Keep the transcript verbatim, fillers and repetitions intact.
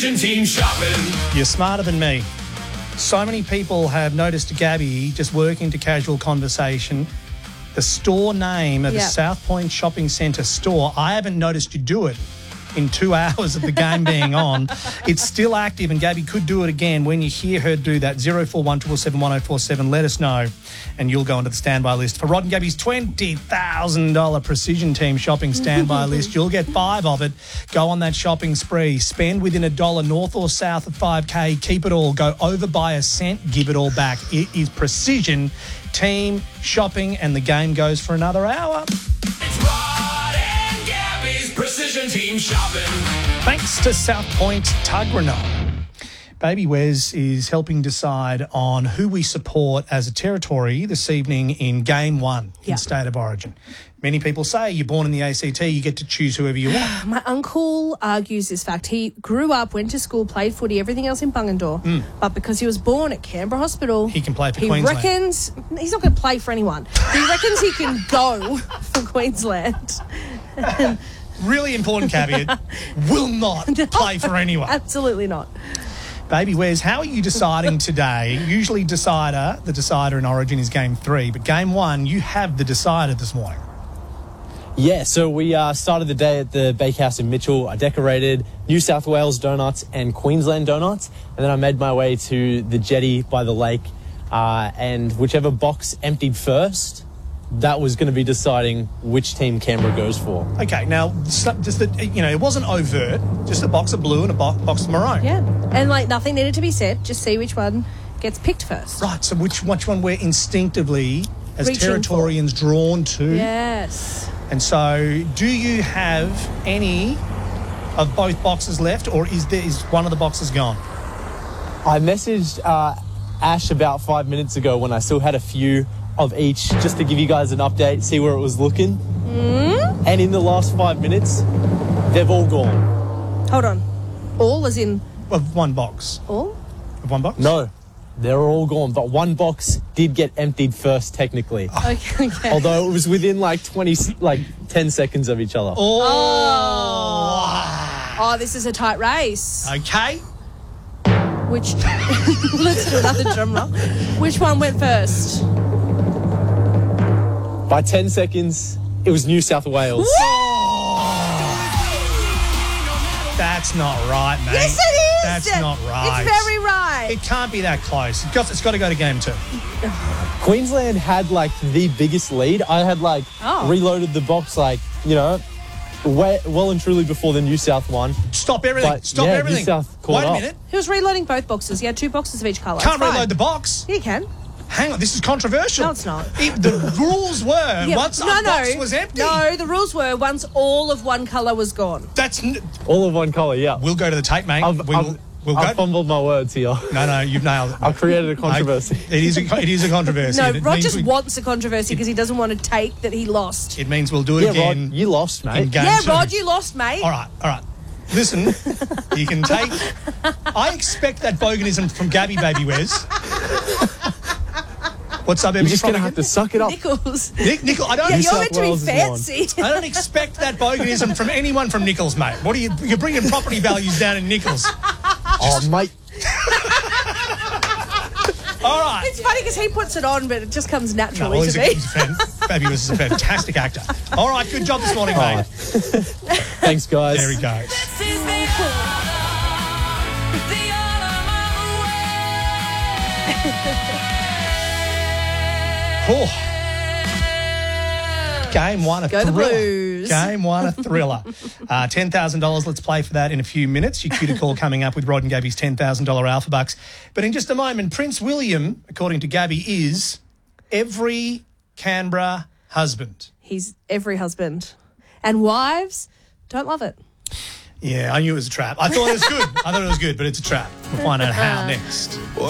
Team shopping. You're smarter than me. So many people have noticed Gabby just working to casual conversation. The store name of Yep. the South Point Shopping Centre store, I haven't noticed you do it in two hours of the game being on. It's still active, and Gabby could do it again when you hear her do that. zero four one seven seven one zero four seven. Let us know, and you'll go onto the standby list for Rod and Gabby's twenty thousand dollars Precision Team Shopping Standby list. You'll get five of it. Go on that shopping spree. Spend within a dollar north or south of five K. Keep it all. Go over by a cent. Give it all back. It is Precision Team Shopping, and the game goes for another hour. It's Rod and Gabby's Precision Team shopping. Thanks to South Point Tuggeranong. Baby Wes is helping decide on who we support as a territory this evening in Game One in Yeah. State of Origin. Many people say you're born in the A C T, you get to choose whoever you want. My uncle argues this fact. He grew up, went to school, played footy, everything else in Bungendore. But because he was born at Canberra Hospital, He can play for he Queensland. reckons he's not going to play for anyone. He reckons he can go for Queensland. Really important caveat, will not play for anyone. Absolutely not. Baby Wes, how are you deciding today? Usually decider, the decider in Origin is Game Three, but Game One, you have the decider this morning. Yeah, so we uh, started the day at the Bakehouse in Mitchell. I decorated New South Wales donuts and Queensland donuts, and then I made my way to the jetty by the lake, uh, and whichever box emptied first, that was going to be deciding which team Canberra goes for. Okay, now, so- just that, you know, it wasn't overt, just a box of blue and a bo- box of maroon. Yeah. And, like, nothing needed to be said. Just see which one gets picked first. Right, so which, which one we're instinctively, as Reaching for. Territorians, drawn to? Yes. And so, do you have any of both boxes left, or is there is one of the boxes gone? I messaged uh, Ash about five minutes ago when I still had a few of each, just to give you guys an update, see where it was looking. Mm. And in the last five minutes, they've all gone. Hold on. All as in Of one box. all? Of one box? No, they're all gone, but one box did get emptied first, technically. Okay. okay. Although it was within like twenty, like ten seconds of each other. Oh. Oh, this is a tight race. Okay. Which let's do another drum roll. Which one went first? By ten seconds, it was New South Wales. That's not right, mate. Yes, it is. That's not right. It's very right. It can't be that close. It's got, it's got to go to Game Two. Queensland had like the biggest lead. I had like Oh. reloaded the box like, you know, way, well and truly before the New South one. Stop everything. But, Stop yeah, New everything. South caught Wait a up. minute. He was reloading both boxes. He had two boxes of each colour. Can't It's fine. reload the box. Yeah, you can. Hang on, this is controversial. No, it's not. It, the rules were Yeah, once no, a no. box was empty. No, the rules were once all of one colour was gone. That's. N- All of one colour, yeah. we'll go to the tape, mate. I've, we'll I've, we'll I've go. fumbled my words here. No, no, you've nailed it. I've created a controversy. I, it is a, it is a controversy. No, It Rod means just we- wants a controversy because he doesn't want to take that he lost. It means we'll do it Yeah, again. Rod, you lost, in mate. Game Yeah, Two. Rod, you lost, mate. All right, all right. Listen, you can take. I expect that boganism from Gabby, Baby Wes. What's up, You're Emily? just going to From have to again? suck it up. Nichols. Nick, Nickel, I don't. Yeah, New you're South meant to be Wales is one. fancy. I don't expect that boganism from anyone from Nichols, mate. What are you? You're bringing property values down in Nichols. Oh, mate. All right. It's funny because he puts it on, but it just comes No, naturally well, he's to a, me. he's a fan, Baby Wes is a fantastic actor. All right, good job this morning, mate. Thanks, guys. There he goes. Oh. Game one, a Go the thriller. Blues. Game one, a thriller. uh, ten thousand dollars. Let's play for that in a few minutes. Your cue call coming up with Rod and Gabby's ten thousand dollars Alpha Bucks. But in just a moment, Prince William, according to Gabby, is every Canberra husband. He's every husband. And wives don't love it. Yeah, I knew it was a trap. I thought it was good. I thought it was good, but it's a trap. We'll find out how next.